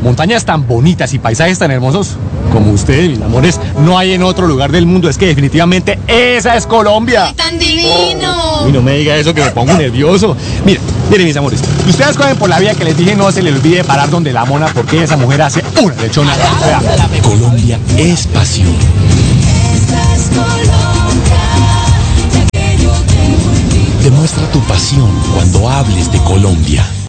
montañas tan bonitas y paisajes tan hermosos como ustedes, mis amores, no hay en otro lugar del mundo. Es que definitivamente esa es Colombia. ¡Ay, tan divino! Y no me diga eso que me pongo nervioso. Miren, mis amores, ustedes cogen por la vía que les dije, no se les olvide parar donde la mona, porque esa mujer hace una lechona. Colombia es pasión. Esa es Colombia, la que yo te olvido. Demuestra tu pasión cuando hables de Colombia.